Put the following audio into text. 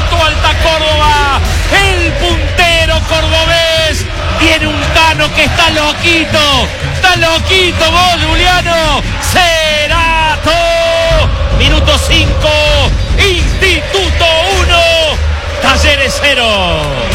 pelotó Alta Córdoba. El puntero cordobés tiene un Tano que está loquito. Está loquito vos, Juliano. Cerato. Minuto 5. Instituto 1. Talleres 0.